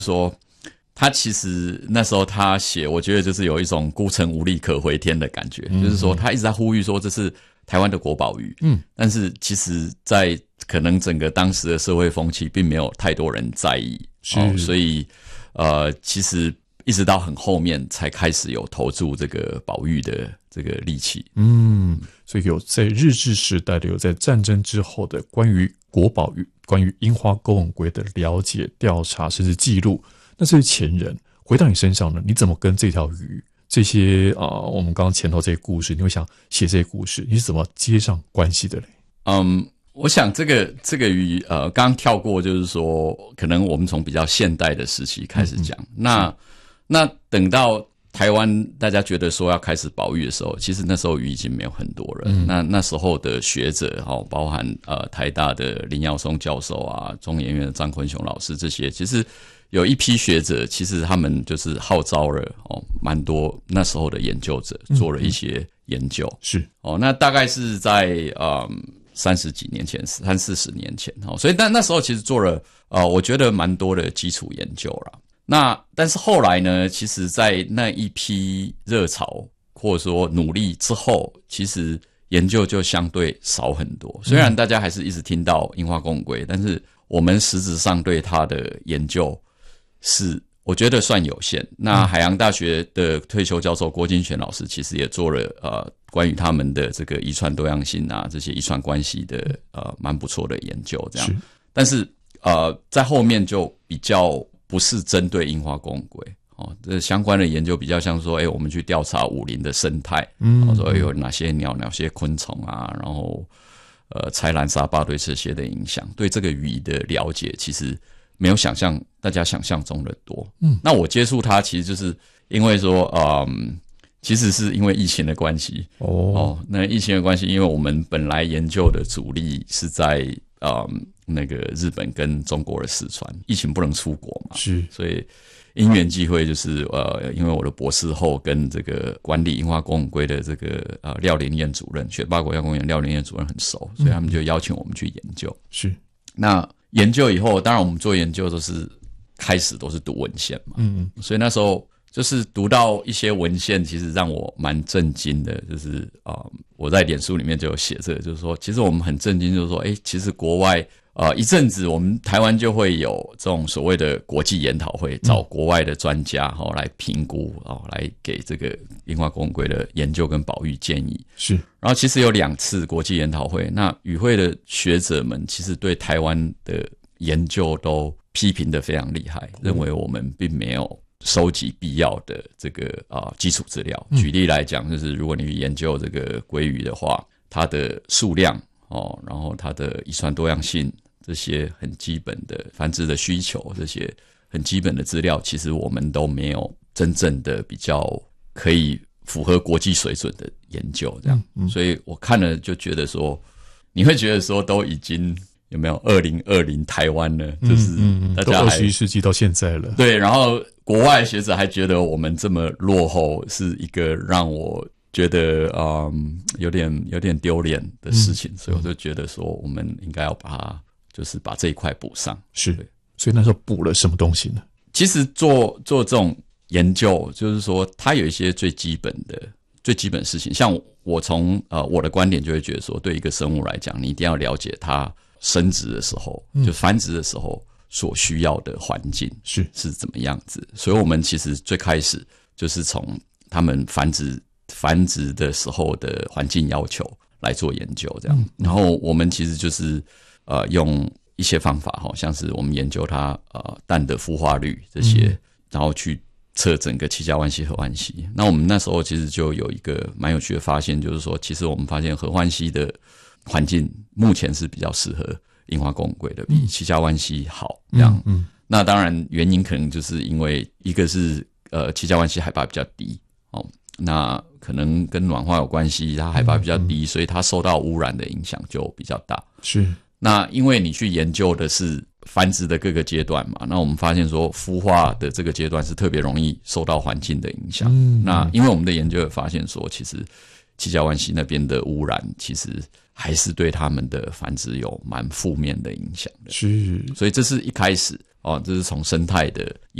说他其实那时候他写，我觉得就是有一种孤城无力可回天的感觉，就是说他一直在呼吁说这是台湾的国宝鱼，但是其实在可能整个当时的社会风气并没有太多人在意，所以其实一直到很后面才开始有投注这个保育的这个力气。 所以有在日治时代的，有在战争之后的关于国宝鱼、关于樱花钩吻龟的了解、调查甚至记录。那这些前人回到你身上呢，你怎么跟这条鱼这些我们刚刚前头这些故事，你会想写这些故事，你是怎么接上关系的嘞？ 我想这个鱼刚刚跳过，就是说可能我们从比较现代的时期开始讲，那等到台湾大家觉得说要开始保育的时候，其实那时候鱼已经没有很多了。那时候的学者包含台大的林耀松教授啊，中研院的张坤雄老师，这些其实有一批学者，其实他们就是号召了蛮多那时候的研究者做了一些研究。是那大概是在30几年前，30-40年前所以那时候其实做了我觉得蛮多的基础研究啦。但是后来呢，其实在那一批热潮或者说努力之后，其实研究就相对少很多。虽然大家还是一直听到樱花钩吻龟，但是我们实质上对它的研究是我觉得算有限。那海洋大学的退休教授郭金泉老师其实也做了关于他们的这个遗传多样性啊，这些遗传关系的蛮不错的研究这样。但是在后面就比较不是针对樱花钩吻龟这相关的研究比较像说我们去调查武林的生态，说有哪些鸟、哪些昆虫啊，然后豺狼沙巴对这些的影响，对这个鱼的了解其实没有大家想象中的多。那我接触它其实就是因为说其实是因为疫情的关系那疫情的关系，因为我们本来研究的主力是在那个日本跟中国的四川，疫情不能出国嘛，所以因缘际会就是因为我的博士后跟这个管理樱花钩吻龟的这个廖林彦主任，雪霸国家公园廖林彦主任很熟，所以他们就邀请我们去研究。那研究以后，当然我们做研究开始都是读文献嘛，所以那时候就是读到一些文献，其实让我蛮震惊的，就是我在脸书里面就有写这个，就是说其实我们很震惊，就是说其实国外一阵子我们台湾就会有这种所谓的国际研讨会，找国外的专家来评估来给这个樱花钩吻龟的研究跟保育建议。然后其实有2次国际研讨会，那与会的学者们其实对台湾的研究都批评得非常厉害，认为我们并没有收集必要的这个基础资料。举例来讲，就是如果你研究这个鲑鱼的话，它的数量然后它的遗传多样性，这些很基本的繁殖的需求，这些很基本的资料，其实我们都没有真正的比较可以符合国际水准的研究这样。所以我看了就觉得说，你会觉得说都已经有没有2020台湾呢？就是大家还都21世纪到现在了。 对，然后国外学者还觉得我们这么落后，是一个让我觉得有点丢脸的事情，所以我就觉得说我们应该要把这一块补上。 所以那时候补了什么东西呢？ 其实做这种研究，就是说它有一些最基本的事情，像我从我的观点就会觉得说，对一个生物来讲，你一定要了解它生殖的时候，就繁殖的时候所需要的环境是怎么样子。所以我们其实最开始就是从他们繁殖的时候的环境要求来做研究这样。然后我们其实就是用一些方法像是我们研究它蛋的孵化率这些，然后去测整个七家湾溪、合欢溪。那我们那时候其实就有一个蛮有趣的发现，就是说其实我们发现合欢溪的环境目前是比较适合樱花钩吻龟的，比七家湾溪好这样。那当然原因可能就是因为一个是七家湾溪海拔比较低那可能跟暖化有关系，它海拔比较低，所以它受到污染的影响就比较大。那因为你去研究的是繁殖的各个阶段嘛，那我们发现说孵化的这个阶段是特别容易受到环境的影响。那因为我们的研究也发现说，其实七家湾溪那边的污染其实还是对他们的繁殖有蛮负面的影响的。所以这是一开始哦，这是从生态的